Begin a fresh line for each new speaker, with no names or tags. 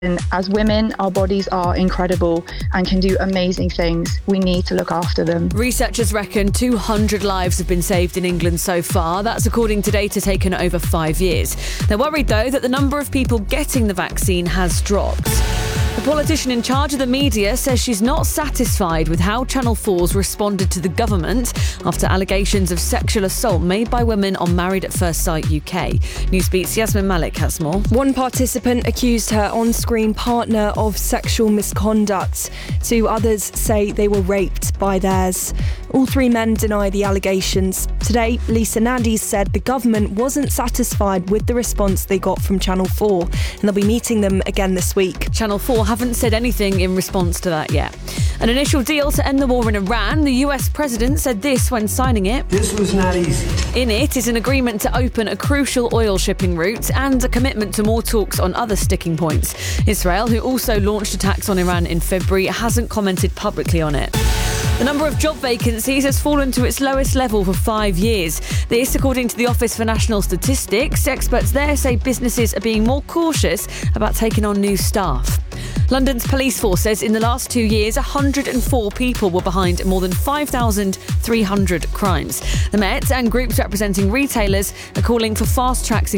And as women, our bodies are incredible and can do amazing things. We need to look after them.
Researchers reckon 200 lives have been saved in England so far. That's according to data taken over 5 years. They're worried, though, that the number of people getting the vaccine has dropped. The politician in charge of the media says she's not satisfied with how Channel 4's responded to the government after allegations of sexual assault made by women on Married at First Sight UK. Newsbeat's Yasmin Malik has more.
One participant accused her on-screen partner of sexual misconduct. 2 others say they were raped by theirs. All 3 men deny the allegations. Today, Lisa Nandies said the government wasn't satisfied with the response they got from Channel 4, and they'll be meeting them again this week.
Channel 4 haven't said anything in response to that yet. An initial deal to end the war in Iran. The US president said this when signing it.
This was not easy.
In it is an agreement to open a crucial oil shipping route and a commitment to more talks on other sticking points. Israel, who also launched attacks on Iran in February, hasn't commented publicly on it. The number of job vacancies has fallen to its lowest level for 5 years. This, according to the Office for National Statistics. Experts there say businesses are being more cautious about taking on new staff. London's police force says in the last 2 years, 104 people were behind more than 5,300 crimes. The Met and groups representing retailers are calling for fast tracks